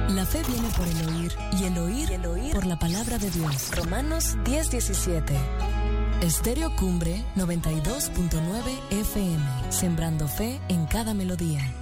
La fe viene por el oír, y el oír por la palabra de Dios. Romanos 10:17. Estéreo Cumbre 92.9 FM. Sembrando fe en cada melodía.